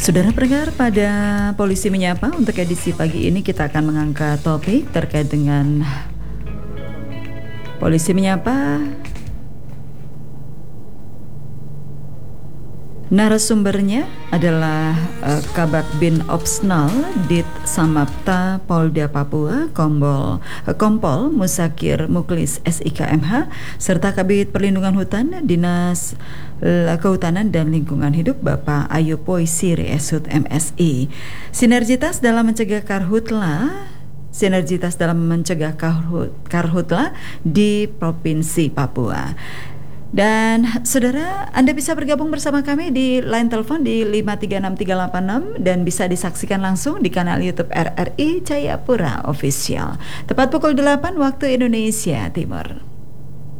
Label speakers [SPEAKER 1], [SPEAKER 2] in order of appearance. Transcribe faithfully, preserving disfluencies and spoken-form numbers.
[SPEAKER 1] Saudara pendengar, pada Polisi Menyapa untuk edisi pagi ini kita akan mengangkat topik terkait dengan Polisi Menyapa. Narasumbernya adalah uh, Kabak Bin Opsnal Dit Samapta Polda Papua Kombol, uh, Kompol Musakir Muklis S I K M H serta Kabid Perlindungan Hutan Dinas uh, Kehutanan dan Lingkungan Hidup Bapak Ayu Poisiri Esut M S I. Sinergitas dalam mencegah karhutla Sinergitas dalam mencegah karhut, karhutla di Provinsi Papua. Dan saudara, Anda bisa bergabung bersama kami di line telepon di lima tiga enam tiga delapan enam dan bisa disaksikan langsung di kanal YouTube R R I Jayapura Official. Tepat pukul delapan waktu Indonesia Timur.